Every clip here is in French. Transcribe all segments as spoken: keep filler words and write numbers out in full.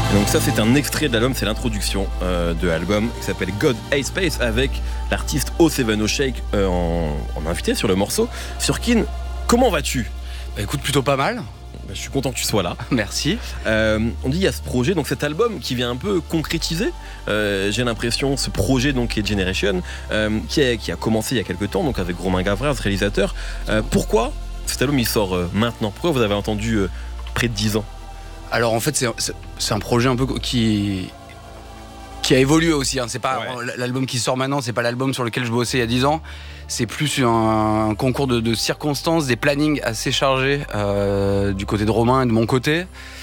Et donc ça c'est un extrait de l'album, c'est l'introduction euh, de l'album qui s'appelle God Hate Space avec l'artiste O sept O Shake euh, en, en invité sur le morceau. Surkin, comment vas-tu ? Bah, écoute, plutôt pas mal. Bah, je suis content que tu sois là. Merci. Euh, on dit il y a ce projet, donc cet album qui vient un peu concrétiser. Euh, j'ai l'impression ce projet donc qui est Generation, euh, qui, a, qui a commencé il y a quelques temps, donc avec Romain Gavras, réalisateur. Euh, pourquoi cet album il sort euh, maintenant ? Pourquoi vous avez entendu euh, près de dix ans ? Alors en fait, c'est, c'est, c'est un projet un peu qui qui a évolué aussi. Hein. C'est pas ouais. L'album qui sort maintenant, c'est pas l'album sur lequel je bossais il y a dix ans. C'est plus un, un concours de, de circonstances, des plannings assez chargés euh, du côté de Romain et de mon côté.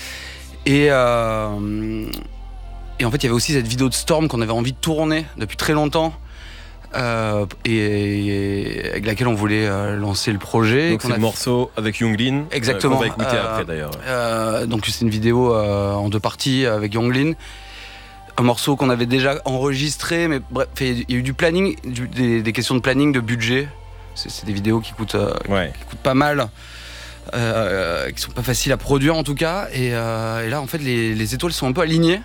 Et, euh, et en fait, il y avait aussi cette vidéo de Storm qu'on avait envie de tourner depuis très longtemps. Euh, et, et avec laquelle on voulait euh, lancer le projet. Donc c'est le morceau avec Younglin. Exactement. Euh, qu'on va écouter euh, après d'ailleurs. Euh, donc c'est une vidéo euh, en deux parties avec Younglin. Un morceau qu'on avait déjà enregistré, mais bref, il y a eu du planning, du, des, des questions de planning, de budget. C'est, c'est des vidéos qui coûtent, euh, ouais. qui coûtent pas mal, euh, qui sont pas faciles à produire en tout cas. Et, euh, et là, en fait, les, les étoiles sont un peu alignées.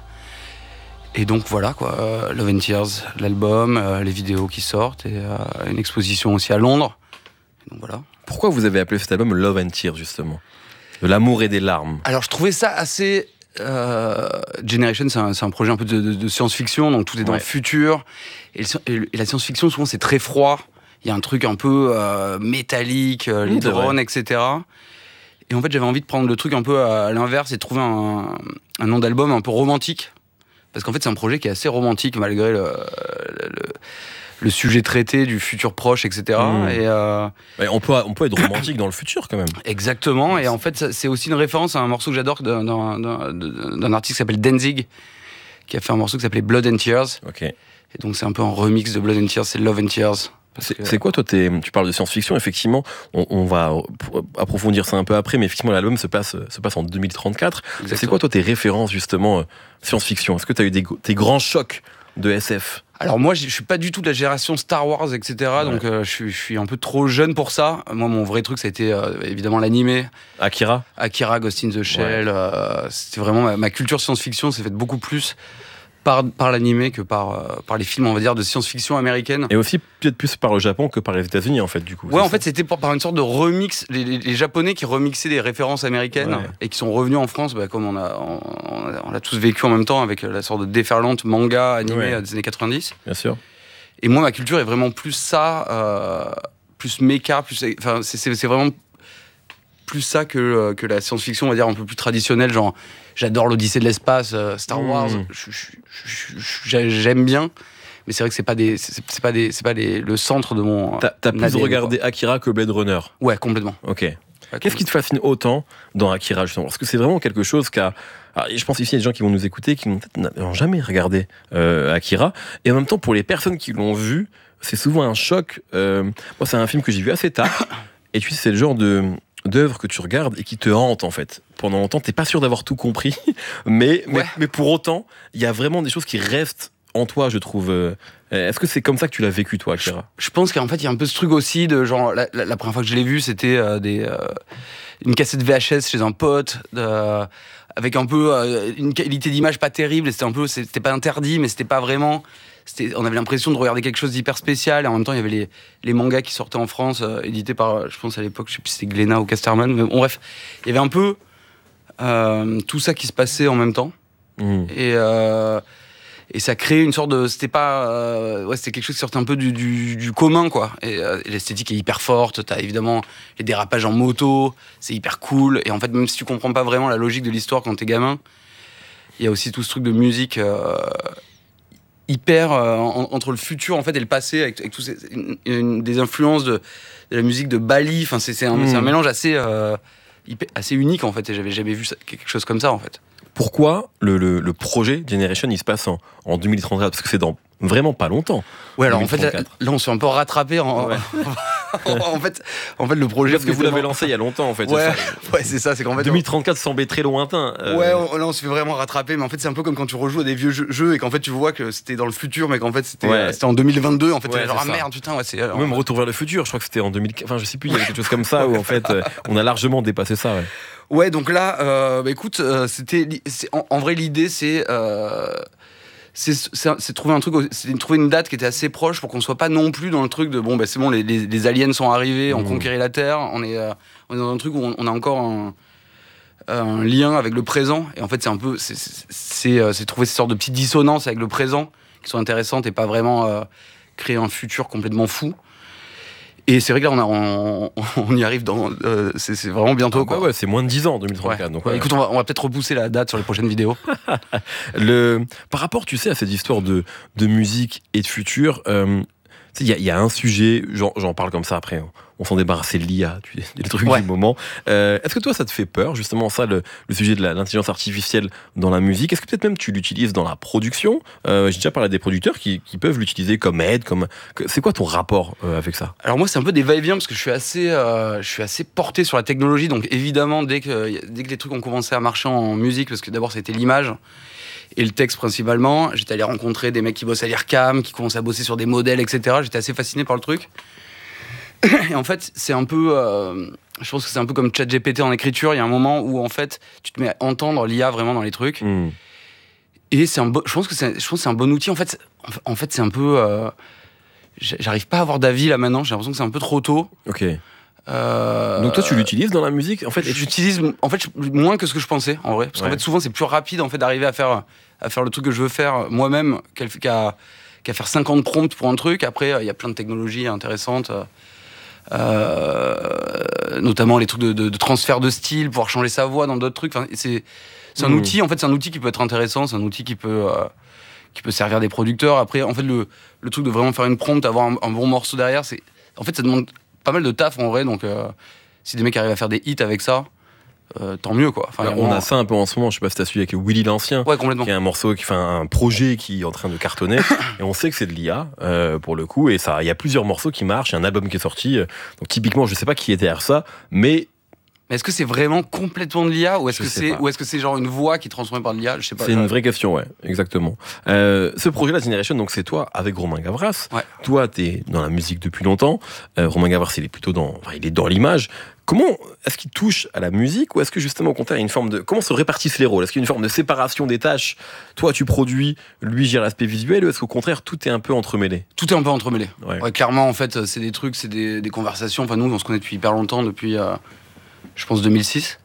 Et donc voilà quoi, euh, Love and Tears, l'album, euh, les vidéos qui sortent et euh, une exposition aussi à Londres. Et donc voilà. Pourquoi vous avez appelé cet album Love and Tears justement ? De l'amour et des larmes. Alors je trouvais ça assez... Euh, Generation, c'est un, c'est un projet un peu de, de, de science-fiction, donc tout est dans ouais. le futur. Et, le, et la science-fiction, souvent, c'est très froid. Il y a un truc un peu euh, métallique, euh, les mmh, drones, et cetera. Et en fait, j'avais envie de prendre le truc un peu à, à l'inverse et de trouver un, un nom d'album un peu romantique. Parce qu'en fait, c'est un projet qui est assez romantique, malgré le, le, le sujet traité du futur proche, et cetera. Mmh. Et euh... ouais, on, peut, on peut être romantique dans le futur, quand même. Exactement. Et en fait, c'est aussi une référence à un morceau que j'adore d'un, d'un, d'un, d'un artiste qui s'appelle Danzig, qui a fait un morceau qui s'appelait Blood and Tears. Okay. Et donc, c'est un peu un remix de Blood and Tears, c'est Love and Tears. C'est, que... c'est quoi, toi, t'es, tu parles de science-fiction, effectivement, on, on va approfondir ça un peu après, mais effectivement, l'album se passe, se passe en deux mille trente-quatre. Exactement. C'est quoi, toi, tes références, justement, science-fiction ? Est-ce que tu as eu des, tes grands chocs de S F ? Alors moi, je suis pas du tout de la génération Star Wars, et cetera. Ouais. Donc euh, je, suis, je suis un peu trop jeune pour ça. Moi, mon vrai truc, ça a été euh, évidemment l'animé. Akira Akira, Ghost in the Shell. Ouais. Euh, c'était vraiment ma, ma culture science-fiction s'est faite beaucoup plus par, par l'animé que par, euh, par les films, on va dire, de science-fiction américaine. Et aussi peut-être plus par le Japon que par les États-Unis, en fait, du coup. Ouais, en ça. fait, c'était par, par une sorte de remix. Les, les, les Japonais qui remixaient des références américaines ouais. et qui sont revenus en France, bah, comme on a, on, on a tous vécu en même temps avec la sorte de déferlante manga animé ouais. des années quatre-vingt-dix. Bien sûr. Et moi, ma culture est vraiment plus ça, euh, plus méca, plus, enfin, c'est, c'est, c'est vraiment plus ça que, que la science-fiction, on va dire, un peu plus traditionnelle, genre j'adore l'Odyssée de l'espace, euh, Star Wars, mmh. je, je, je, j'aime bien, mais c'est vrai que c'est pas des, c'est, c'est pas des, c'est pas les, le centre de mon. T'as, t'as plus regardé quoi. Akira que Blade Runner. Ouais, complètement. Ok. Qu'est-ce qui te fascine autant dans Akira justement ? Parce que c'est vraiment quelque chose qu'a. Alors, je pense ici il y a des gens qui vont nous écouter qui n'ont, n'ont jamais regardé euh, Akira, et en même temps pour les personnes qui l'ont vu, c'est souvent un choc. Euh, moi, c'est un film que j'ai vu assez tard, et tu sais, c'est le genre de d'œuvre que tu regardes et qui te hante en fait. Pendant longtemps, t'es pas sûr d'avoir tout compris, mais, ouais. mais, mais pour autant, il y a vraiment des choses qui restent en toi, je trouve. Est-ce que c'est comme ça que tu l'as vécu, toi, Akira ? Je, je pense qu'en fait, il y a un peu ce truc aussi de genre, la, la, la première fois que je l'ai vu, c'était euh, des, euh, une cassette V H S chez un pote, euh, avec un peu euh, une qualité d'image pas terrible, et c'était un peu, c'était pas interdit, mais c'était pas vraiment. C'était, on avait l'impression de regarder quelque chose d'hyper spécial, et en même temps, il y avait les, les mangas qui sortaient en France, euh, édités par, je pense à l'époque, je sais plus si c'était Glénat ou Casterman, mais bon, bref, il y avait un peu euh, tout ça qui se passait en même temps. Mmh. Et. Euh, Et ça crée une sorte de, c'était pas, euh, ouais, c'était quelque chose qui sortait un peu du, du, du commun, quoi. Et, euh, et l'esthétique est hyper forte. T'as évidemment les dérapages en moto, c'est hyper cool. Et en fait, même si tu comprends pas vraiment la logique de l'histoire quand t'es gamin, il y a aussi tout ce truc de musique euh, hyper euh, en, entre le futur en fait et le passé, avec, avec tous ces, une, une, des influences de, de la musique de Bali. Enfin, c'est, c'est, un, mmh. c'est un mélange assez, euh, hyper, assez unique en fait. Et j'avais jamais vu ça, quelque chose comme ça en fait. Pourquoi le, le, le projet Generation il se passe en, en deux mille trente-quatre ? Parce que c'est dans vraiment pas longtemps. Ouais, alors en fait, là, là on s'est un peu rattrapé en, ouais. en fait, en fait, le projet. Parce que vous l'avez lancé il y a longtemps, en fait. Ouais, c'est ouais, c'est ça. C'est qu'en fait, deux mille trente-quatre semblait très lointain. Euh... Ouais, on, là, on se fait vraiment rattraper. Mais en fait, c'est un peu comme quand tu rejoues à des vieux jeux, jeux et qu'en fait, tu vois que c'était dans le futur, mais qu'en fait, c'était, ouais. c'était en deux mille vingt-deux. En fait, ouais, genre, ah ça. merde, putain, ouais, c'est. Alors, Même ouais. Retour vers le futur, je crois que c'était en deux mille. Enfin, je sais plus, il y avait quelque chose comme ça où en fait, euh, on a largement dépassé ça. Ouais, ouais donc là, euh, bah, écoute, euh, c'était. C'est, en, en vrai, l'idée, c'est. Euh, C'est, c'est, c'est trouver un truc, c'est trouver une date qui était assez proche pour qu'on soit pas non plus dans le truc de bon ben bah, c'est bon les, les, les aliens sont arrivés, on mmh. conquérit la Terre, on est, euh, on est dans un truc où on, on a encore un, un lien avec le présent et en fait c'est un peu c'est, c'est, c'est, euh, c'est trouver ces sortes de petites dissonances avec le présent qui sont intéressantes et pas vraiment euh, créer un futur complètement fou. Et c'est vrai que là, on, a, on, on y arrive dans. Euh, c'est, c'est vraiment bientôt. Ah bah quoi. Ouais, c'est moins de dix ans, deux mille trente-quatre. Ouais. Donc, ouais, ouais. Écoute, on va, on va peut-être repousser la date sur les prochaines vidéos. Le, par rapport, tu sais, à cette histoire de, de musique et de futur, euh, il y, y a un sujet, j'en, j'en parle comme ça après, on s'en débarrasse, c'est l'I A, tu sais, les trucs ouais. du moment. Euh, est-ce que toi, ça te fait peur, justement, ça, le, le sujet de la, l'intelligence artificielle dans la musique? Est-ce que peut-être même tu l'utilises dans la production? euh, J'ai déjà parlé à des producteurs qui, qui peuvent l'utiliser comme aide, comme... C'est quoi ton rapport euh, avec ça? Alors moi, c'est un peu des va-et-vient, parce que je suis assez, euh, je suis assez porté sur la technologie, donc évidemment, dès que, dès que les trucs ont commencé à marcher en musique, parce que d'abord, c'était l'image, et le texte principalement, j'étais allé rencontrer des mecs qui bossent à l'I R C A M, qui commençaient à bosser sur des modèles, et cetera. J'étais assez fasciné par le truc. Et en fait, c'est un peu... Euh, je pense que c'est un peu comme ChatGPT en écriture. Il y a un moment où, en fait, tu te mets à entendre l'I A vraiment dans les trucs. Mmh. Et c'est un bo- je pense que c'est, je pense que c'est un bon outil. En fait, c'est, en fait, c'est un peu... Euh, j'arrive pas à avoir d'avis, là, maintenant. J'ai l'impression que c'est un peu trop tôt. Ok. Euh... Donc toi, tu l'utilises dans la musique, en fait? J'utilise en fait moins que ce que je pensais, en vrai. Parce qu'en ouais. fait, souvent, c'est plus rapide, en fait, d'arriver à faire, à faire le truc que je veux faire moi-même qu'à, qu'à faire cinquante prompts pour un truc. Après, il y a plein de technologies intéressantes. Euh, notamment les trucs de, de, de transfert de style, pouvoir changer sa voix dans d'autres trucs. Enfin, c'est, c'est un mmh. outil, en fait, c'est un outil qui peut être intéressant, c'est un outil qui peut, euh, qui peut servir des producteurs. Après, en fait, le, le truc de vraiment faire une prompt, avoir un, un bon morceau derrière, c'est, en fait, ça demande pas mal de taf en vrai, donc euh, si des mecs arrivent à faire des hits avec ça, euh, tant mieux quoi. Enfin, alors, on a ça un peu en ce moment, je sais pas si t'as suivi avec Willy l'Ancien, ouais, complètement. qui est un morceau, qui fait un projet qui est en train de cartonner, et on sait que c'est de l'I A euh, pour le coup, et ça, il y a plusieurs morceaux qui marchent, il y a un album qui est sorti, donc typiquement, je sais pas qui est derrière ça, mais Mais est-ce que c'est vraiment complètement de l'I A ou est-ce, que c'est, ou est-ce que c'est genre une voix qui est transformée par de l'I A? Je sais pas. C'est une vraie question, ouais, exactement. Euh, ce projet-là, Generation, donc c'est toi avec Romain Gavras. Ouais. Toi, t'es dans la musique depuis longtemps. Euh, Romain Gavras, il est plutôt dans, enfin, il est dans l'image. Comment est-ce qu'il touche à la musique ou est-ce que justement au contraire il y a une forme de comment se répartissent les rôles? Est-ce qu'il y a une forme de séparation des tâches? Toi, tu produis, lui gère l'aspect visuel, ou est-ce qu'au contraire tout est un peu entremêlé? Tout est un peu entremêlé. Ouais. Ouais, clairement, en fait, c'est des trucs, c'est des, des conversations. Enfin, nous, on se connaît depuis hyper longtemps, depuis. Euh... je pense deux mille six.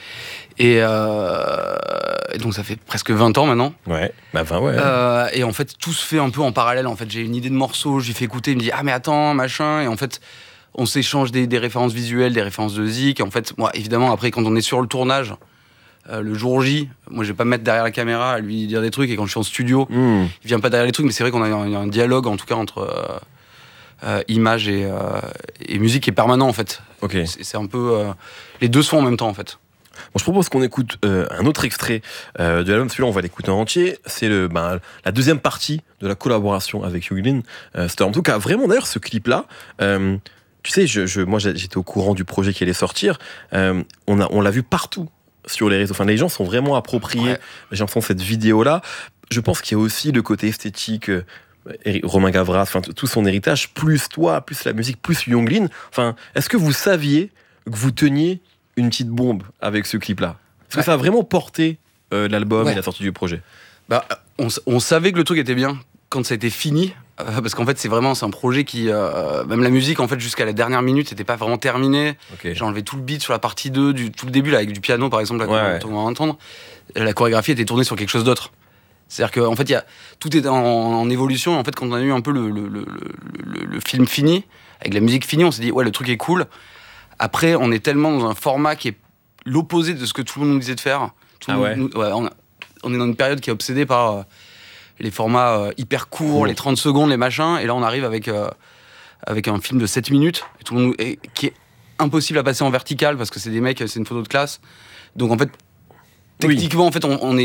Et, euh, et donc ça fait presque vingt ans maintenant. Ouais, bah vingt, ouais. Euh, et en fait, tout se fait un peu en parallèle. En fait, j'ai une idée de morceau, je lui fais écouter, il me dit ah mais attends, machin. Et en fait, on s'échange des, des références visuelles, des références de zik. Et en fait, moi, évidemment, après, quand on est sur le tournage, euh, le jour J, moi, je vais pas me mettre derrière la caméra à lui dire des trucs. Et quand je suis en studio, mmh. il vient pas derrière les trucs. Mais c'est vrai qu'on a un, un dialogue, en tout cas, entre euh, euh, image et, euh, et musique qui est permanent, en fait. Okay. C'est, c'est un peu... Euh, les deux sont en même temps, en fait. Bon, je propose qu'on écoute euh, un autre extrait euh, de l'album. Celui-là, on va l'écouter en entier. C'est le, ben, la deuxième partie de la collaboration avec Yuglin. Euh, c'était en tout cas vraiment, d'ailleurs, ce clip-là. Euh, tu sais, je, je, moi, j'étais au courant du projet qui allait sortir. Euh, on, a, on l'a vu partout sur les réseaux. Enfin, les gens sont vraiment appropriés. Ouais. J'ai l'impression de cette vidéo-là. Je pense qu'il y a aussi le côté esthétique. Euh, Romain Gavras, enfin tout son héritage, plus toi, plus la musique, plus Yuglin. Enfin, est-ce que vous saviez que vous teniez une petite bombe avec ce clip-là? Est-ce ouais. que ça a vraiment porté euh, l'album ouais. et la sortie du projet? Bah, on, on savait que le truc était bien quand ça a été fini, euh, parce qu'en fait c'est vraiment c'est un projet qui, euh, même la musique en fait jusqu'à la dernière minute c'était pas vraiment terminé. Okay. J'ai enlevé tout le beat sur la partie deux, du, tout le début là, avec du piano par exemple, là, ouais, qu'on, ouais. on va entendre. La chorégraphie était tournée sur quelque chose d'autre. C'est-à-dire qu'en fait, y a, tout est en, en évolution. En fait, quand on a eu un peu le, le, le, le, le film fini, avec la musique finie, on s'est dit, ouais, le truc est cool. Après, on est tellement dans un format qui est l'opposé de ce que tout le monde nous disait de faire. Tout ah ouais. Nous, ouais, on, a, on est dans une période qui est obsédée par euh, les formats euh, hyper courts, mmh. les trente secondes, les machins. Et là, on arrive avec, euh, avec un film de sept minutes, et tout le monde, et, qui est impossible à passer en vertical, parce que c'est des mecs, c'est une photo de classe. Donc, en fait, techniquement, oui. en fait, on, on est...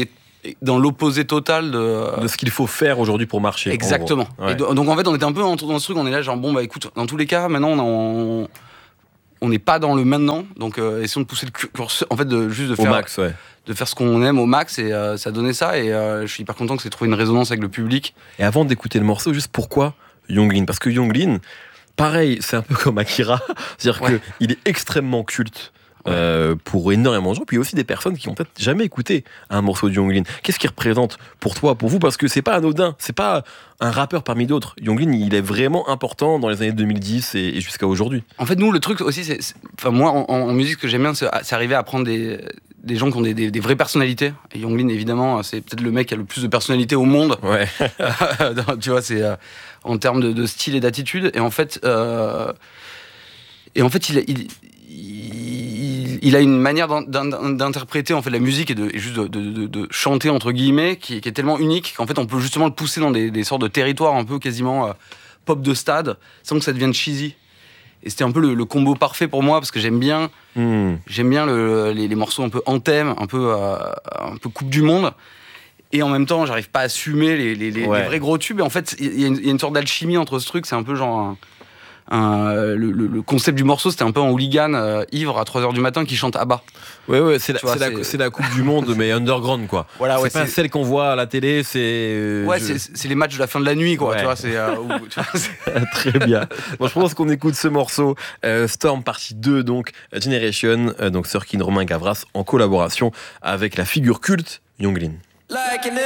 dans l'opposé total de... de ce qu'il faut faire aujourd'hui pour marcher. Exactement. En ouais. Et donc en fait, on était un peu dans ce truc, on est là genre, bon bah écoute, dans tous les cas, maintenant on... on n'est pas dans le maintenant, donc euh, essayons de pousser le curseur, en fait, de, juste de faire... Au max, ouais. De faire ce qu'on aime au max, et euh, ça donnait ça, et euh, je suis hyper content que ça ait trouvé une résonance avec le public. Et avant d'écouter le morceau, juste pourquoi Younglin ? Parce que Younglin, pareil, c'est un peu comme Akira, c'est-à-dire ouais. qu'il est extrêmement culte. Euh, pour énormément de gens, puis il y a aussi des personnes qui n'ont peut-être jamais écouté un morceau de Younglin. Qu'est-ce qu'il représente pour toi, pour vous ? Parce que c'est pas anodin, c'est pas un rappeur parmi d'autres. Younglin, il est vraiment important dans les années deux mille dix et, et jusqu'à aujourd'hui. En fait, nous, le truc aussi, c'est, c'est enfin moi, en, en musique, ce que j'aime bien, c'est, c'est arriver à prendre des, des gens qui ont des, des, des vraies personnalités. Et Younglin, évidemment, c'est peut-être le mec qui a le plus de personnalité au monde. Ouais. Tu vois, c'est euh, en termes de, de style et d'attitude. Et en fait, euh, et en fait, il, il Il, il a une manière d'interpréter en fait la musique et, de, et juste de, de, de chanter entre guillemets qui, qui est tellement unique qu'en fait on peut justement le pousser dans des, des sortes de territoires un peu quasiment euh, pop de stade sans que ça devienne cheesy. Et c'était un peu le, le combo parfait pour moi parce que j'aime bien, mmh. j'aime bien le, les, les morceaux un peu anthème, un peu euh, un peu Coupe du Monde. Et en même temps, j'arrive pas à assumer les, les, les, ouais. les vrais gros tubes. Et en fait, il y, y a une sorte d'alchimie entre ce truc. C'est un peu genre un, Un, le, le concept du morceau, c'était un peu un hooligan euh, ivre à trois heures du matin qui chante ABBA. Ouais, ouais, c'est la, vois, c'est, c'est... La, c'est la Coupe du Monde, mais underground, quoi. Voilà, c'est ouais, pas c'est... celle qu'on voit à la télé, c'est. Euh, ouais, je... c'est, c'est les matchs de la fin de la nuit, quoi. Ouais. Tu vois, c'est, euh, où, tu vois, c'est... Très bien. Bon, je pense qu'on écoute ce morceau, euh, Storm partie deux, donc Generation, euh, donc Sirkin, Romain Gavras, en collaboration avec la figure culte Younglin. Like